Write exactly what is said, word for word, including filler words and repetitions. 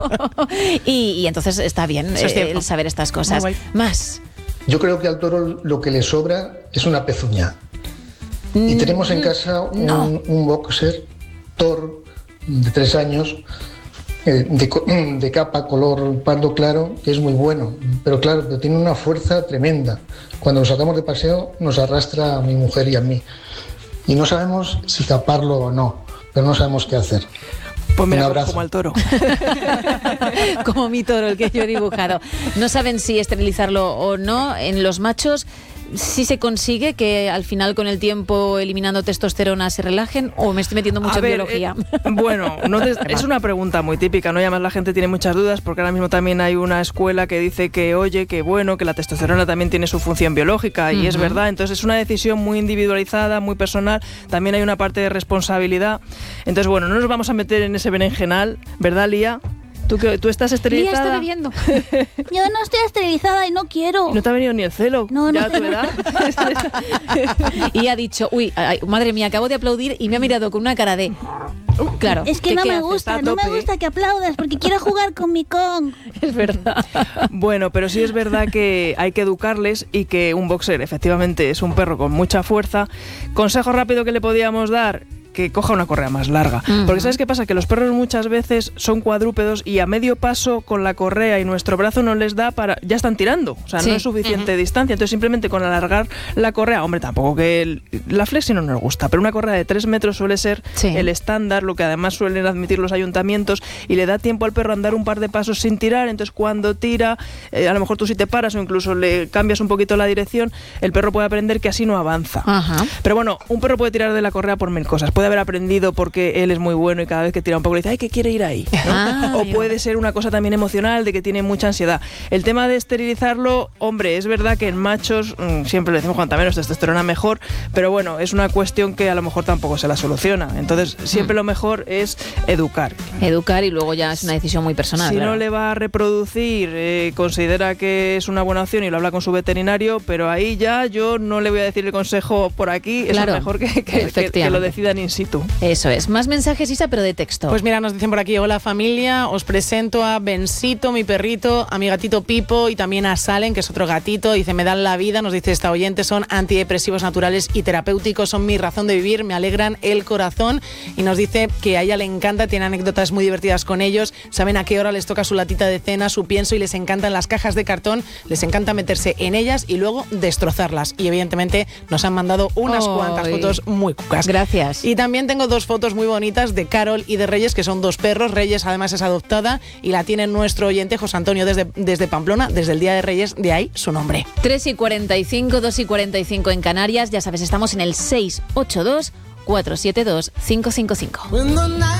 y, y entonces está bien eh, el saber estas cosas. Más. Yo creo que al toro lo que le sobra es una pezuña. Y tenemos en casa un, no. un boxer Thor de tres años, eh, de, de capa color pardo claro, que es muy bueno. Pero claro, pero tiene una fuerza tremenda. Cuando lo sacamos de paseo nos arrastra a mi mujer y a mí. Y no sabemos si taparlo o no, pero no sabemos qué hacer. Pues mira, como al toro. Como mi toro, el que yo he dibujado. No saben si esterilizarlo o no. En los machos sí se consigue que al final con el tiempo eliminando testosterona se relajen, o me estoy metiendo mucho a en ver, biología. Eh, bueno, no te, es una pregunta muy típica, ¿no? Y además la gente tiene muchas dudas porque ahora mismo también hay una escuela que dice que, oye, que bueno, que la testosterona también tiene su función biológica, y uh-huh. es verdad. Entonces es una decisión muy individualizada, muy personal. También hay una parte de responsabilidad. Entonces, bueno, no nos vamos a meter en ese berenjenal, ¿verdad, Lía? ¿Tú, que, ¿Tú estás esterilizada? Lía está bebiendo. Yo no estoy esterilizada y no quiero. ¿No te ha venido ni el celo? No, ya no. A tu edad. Y ha dicho, uy, ay, madre mía, acabo de aplaudir y me ha mirado con una cara de... Claro. Es que no me gusta, no me gusta que aplaudas porque quiero jugar con mi Kong. Es verdad. Bueno, pero sí es verdad que hay que educarles y que un boxer efectivamente es un perro con mucha fuerza. Consejo rápido que le podíamos dar: que coja una correa más larga. Uh-huh. Porque ¿sabes qué pasa? Que los perros muchas veces son cuadrúpedos y a medio paso con la correa y nuestro brazo no les da para... Ya están tirando. O sea, sí. no es suficiente uh-huh. distancia. Entonces simplemente con alargar la correa... Hombre, tampoco que... El, la flexi no nos gusta, pero una correa de tres metros suele ser sí. el estándar, lo que además suelen admitir los ayuntamientos, y le da tiempo al perro a andar un par de pasos sin tirar. Entonces cuando tira, eh, a lo mejor tú si te paras o incluso le cambias un poquito la dirección, el perro puede aprender que así no avanza. Uh-huh. Pero bueno, un perro puede tirar de la correa por mil cosas. Puede haber aprendido porque él es muy bueno y cada vez que tira un poco le dice, ay, que quiere ir ahí, ¿no? Ah, o puede ser una cosa también emocional, de que tiene mucha ansiedad. El tema de esterilizarlo, hombre, es verdad que en machos mmm, siempre le decimos cuanto menos testosterona mejor, pero bueno, es una cuestión que a lo mejor tampoco se la soluciona. Entonces siempre mm. lo mejor es educar. Educar, y luego ya es una decisión muy personal. Si claro. no le va a reproducir, eh, considera que es una buena opción y lo habla con su veterinario, pero ahí ya yo no le voy a decir el consejo por aquí, claro. es mejor que, que, que, que lo decidan in situ. Eso es. Más mensajes, Isa, pero de texto. Pues mira, nos dicen por aquí: hola familia, os presento a Bensito, mi perrito, a mi gatito Pipo y también a Salen, que es otro gatito. Dice, me dan la vida, nos dice esta oyente, son antidepresivos naturales y terapéuticos, son mi razón de vivir, me alegran el corazón. Y nos dice que a ella le encanta, tiene anécdotas muy divertidas con ellos, saben a qué hora les toca su latita de cena, su pienso, y les encantan las cajas de cartón, les encanta meterse en ellas y luego destrozarlas. Y evidentemente nos han mandado unas oh, cuantas fotos muy cucas. Gracias. Y también tengo dos fotos muy bonitas de Carol y de Reyes, que son dos perros. Reyes además es adoptada y la tiene nuestro oyente José Antonio desde, desde Pamplona, desde el Día de Reyes, de ahí su nombre. tres y cuarenta y cinco, dos y cuarenta y cinco en Canarias. Ya sabes, estamos en el seis ocho dos, cuatro siete dos, cinco cinco cinco.